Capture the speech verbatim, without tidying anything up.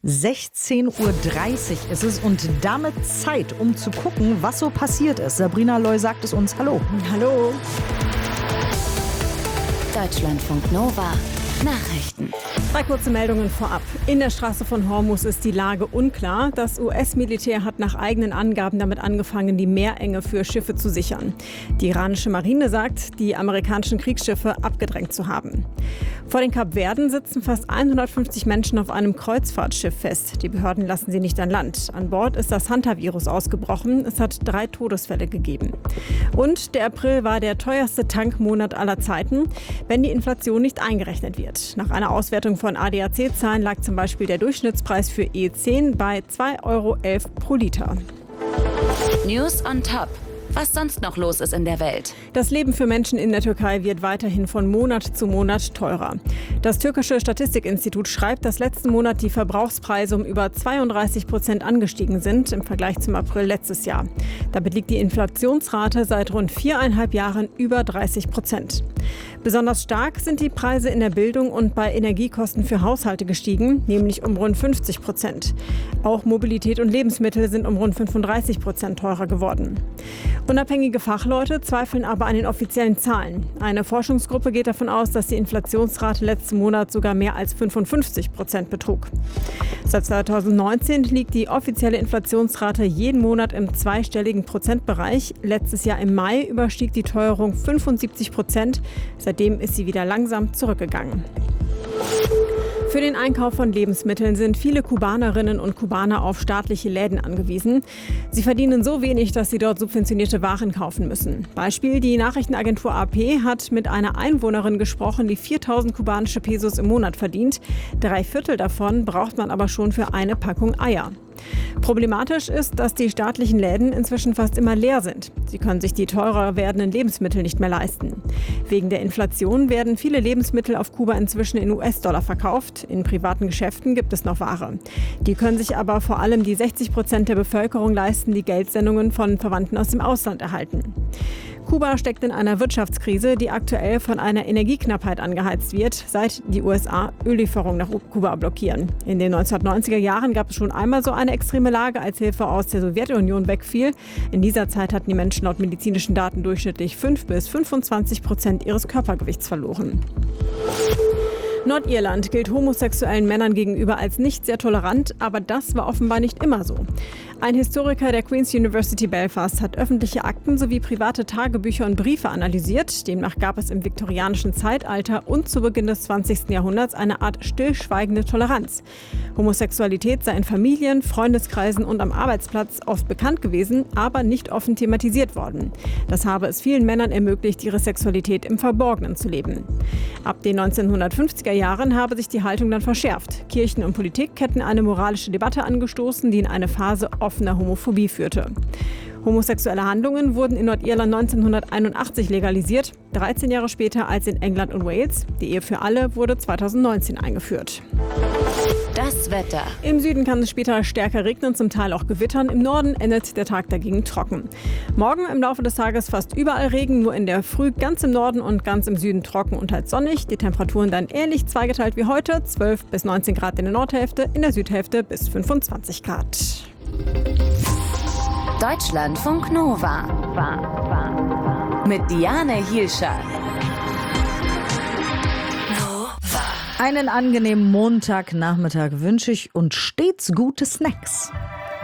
sechzehn Uhr dreißig ist es und damit Zeit, um zu gucken, was so passiert ist. Sabrina Loy sagt es uns. Hallo. Hallo. Deutschlandfunk Nova. Nachrichten. Drei kurze Meldungen vorab. In der Straße von Hormuz ist die Lage unklar. Das U S-Militär hat nach eigenen Angaben damit angefangen, die Meerenge für Schiffe zu sichern. Die iranische Marine sagt, die amerikanischen Kriegsschiffe abgedrängt zu haben. Vor den Kapverden sitzen fast hundertfünfzig Menschen auf einem Kreuzfahrtschiff fest. Die Behörden lassen sie nicht an Land. An Bord ist das Hanta-Virus ausgebrochen. Es hat drei Todesfälle gegeben. Und der April war der teuerste Tankmonat aller Zeiten, wenn die Inflation nicht eingerechnet wird. Nach einer Auswertung von A D A C-Zahlen lag zum Beispiel der Durchschnittspreis für E zehn bei zwei Euro elf pro Liter. News on Top. Was sonst noch los ist in der Welt. Das Leben für Menschen in der Türkei wird weiterhin von Monat zu Monat teurer. Das türkische Statistikinstitut schreibt, dass letzten Monat die Verbrauchspreise um über zweiunddreißig Prozent angestiegen sind im Vergleich zum April letztes Jahr. Damit liegt die Inflationsrate seit rund viereinhalb Jahren über dreißig Prozent. Besonders stark sind die Preise in der Bildung und bei Energiekosten für Haushalte gestiegen, nämlich um rund fünfzig Prozent. Auch Mobilität und Lebensmittel sind um rund fünfunddreißig Prozent teurer geworden. Unabhängige Fachleute zweifeln aber an den offiziellen Zahlen. Eine Forschungsgruppe geht davon aus, dass die Inflationsrate letzten Monat sogar mehr als fünfundfünfzig Prozent betrug. Seit zweitausendneunzehn liegt die offizielle Inflationsrate jeden Monat im zweistelligen Prozentbereich. Letztes Jahr im Mai überstieg die Teuerung fünfundsiebzig Prozent. Seitdem ist sie wieder langsam zurückgegangen. Für den Einkauf von Lebensmitteln sind viele Kubanerinnen und Kubaner auf staatliche Läden angewiesen. Sie verdienen so wenig, dass sie dort subventionierte Waren kaufen müssen. Beispiel: Die Nachrichtenagentur A P hat mit einer Einwohnerin gesprochen, die viertausend kubanische Pesos im Monat verdient. Drei Viertel davon braucht man aber schon für eine Packung Eier. Problematisch ist, dass die staatlichen Läden inzwischen fast immer leer sind. Sie können sich die teurer werdenden Lebensmittel nicht mehr leisten. Wegen der Inflation werden viele Lebensmittel auf Kuba inzwischen in U S-Dollar verkauft. In privaten Geschäften gibt es noch Ware. Die können sich aber vor allem die sechzig Prozent der Bevölkerung leisten, die Geldsendungen von Verwandten aus dem Ausland erhalten. Kuba steckt in einer Wirtschaftskrise, die aktuell von einer Energieknappheit angeheizt wird, seit die U S A Öllieferungen nach Kuba blockieren. In den neunzehnhundertneunziger Jahren gab es schon einmal so eine extreme Lage, als Hilfe aus der Sowjetunion wegfiel. In dieser Zeit hatten die Menschen laut medizinischen Daten durchschnittlich fünf bis fünfundzwanzig Prozent ihres Körpergewichts verloren. Nordirland gilt homosexuellen Männern gegenüber als nicht sehr tolerant, aber das war offenbar nicht immer so. Ein Historiker der Queen's University Belfast hat öffentliche Akten sowie private Tagebücher und Briefe analysiert. Demnach gab es im viktorianischen Zeitalter und zu Beginn des zwanzigsten Jahrhunderts eine Art stillschweigende Toleranz. Homosexualität sei in Familien, Freundeskreisen und am Arbeitsplatz oft bekannt gewesen, aber nicht offen thematisiert worden. Das habe es vielen Männern ermöglicht, ihre Sexualität im Verborgenen zu leben. Ab den neunzehnhundertfünfziger Jahren habe sich die Haltung dann verschärft. Kirchen und Politik hätten eine moralische Debatte angestoßen, die in eine Phase offener Homophobie führte. Homosexuelle Handlungen wurden in Nordirland neunzehnhunderteinundachtzig legalisiert, dreizehn Jahre später als in England und Wales. Die Ehe für alle wurde zweitausendneunzehn eingeführt. Das Wetter. Im Süden kann es später stärker regnen, zum Teil auch gewittern. Im Norden endet der Tag dagegen trocken. Morgen im Laufe des Tages fast überall Regen, nur in der Früh ganz im Norden und ganz im Süden trocken und halt sonnig. Die Temperaturen dann ähnlich zweigeteilt wie heute, zwölf bis neunzehn Grad in der Nordhälfte, in der Südhälfte bis fünfundzwanzig Grad. Deutschlandfunk Nova. Mit Diane Hielscher. Einen angenehmen Montagnachmittag wünsche ich und stets gute Snacks.